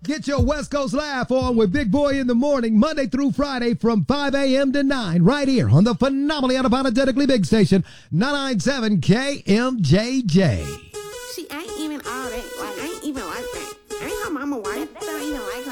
Get your West Coast laugh on with Big Boy in the morning, Monday through Friday from 5 a.m. to 9, right here on the phenomenally unapologetically big station, 997 KMJJ. See, I ain't even all that. Like, I ain't even like that. I ain't her mama wife. I don't even like her.